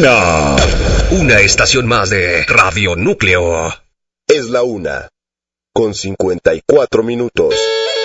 una. Una estación más de Radio Núcleo. Es la 1:54 minutos.